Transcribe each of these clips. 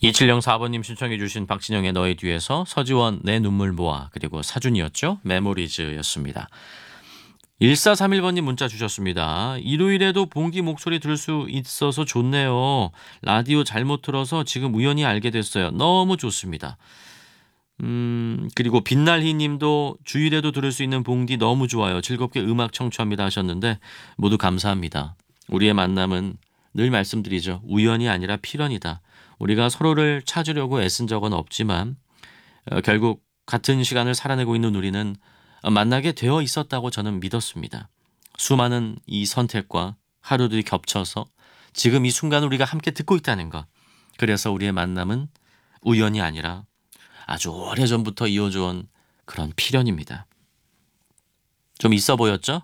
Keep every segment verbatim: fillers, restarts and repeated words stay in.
이칠영사 번님 신청해 주신 박진영의 너의 뒤에서, 서지원 내 눈물 모아, 그리고 사준이었죠. 메모리즈였습니다. 일사삼일 번님 문자 주셨습니다. 일요일에도 봉기 목소리 들을 수 있어서 좋네요. 라디오 잘못 들어서 지금 우연히 알게 됐어요. 너무 좋습니다. 음, 그리고 빛날희 님도 주일에도 들을 수 있는 봉디 너무 좋아요. 즐겁게 음악 청취합니다 하셨는데, 모두 감사합니다. 우리의 만남은 늘 말씀드리죠. 우연이 아니라 필연이다. 우리가 서로를 찾으려고 애쓴 적은 없지만 어, 결국 같은 시간을 살아내고 있는 우리는 만나게 되어 있었다고 저는 믿었습니다. 수많은 이 선택과 하루들이 겹쳐서 지금 이 순간 우리가 함께 듣고 있다는 것. 그래서 우리의 만남은 우연이 아니라 아주 오래전부터 이어져 온 그런 필연입니다. 좀 있어 보였죠?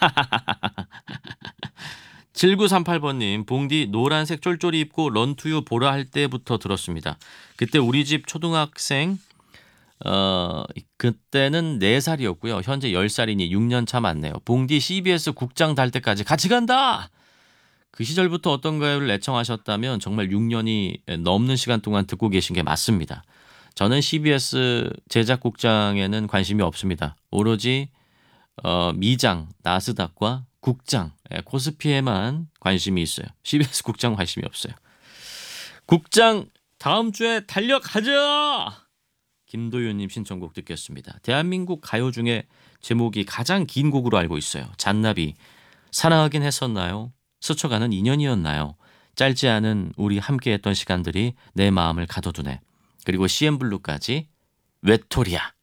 칠구삼팔 번님, 봉디 노란색 쫄쫄이 입고 런투유 보라 할 때부터 들었습니다. 그때 우리 집 초등학생, 어, 그때는 네 살이었고요. 현재 열 살이니 육 년 차 맞네요. 봉디 씨비에스 국장 달 때까지 같이 간다! 그 시절부터 어떤 가요를 애청하셨다면 정말 육 년이 넘는 시간 동안 듣고 계신 게 맞습니다. 저는 씨비에스 제작국장에는 관심이 없습니다. 오로지 어, 미장, 나스닥과 국장, 예, 코스피에만 관심이 있어요. 씨비에스 국장 관심이 없어요. 국장 다음 주에 달려가자! 김도윤님 신청곡 듣겠습니다. 대한민국 가요 중에 제목이 가장 긴 곡으로 알고 있어요. 잔나비. 사랑하긴 했었나요? 스쳐가는 인연이었나요? 짧지 않은 우리 함께했던 시간들이 내 마음을 가둬두네. 그리고 씨엠블루까지 외톨이야.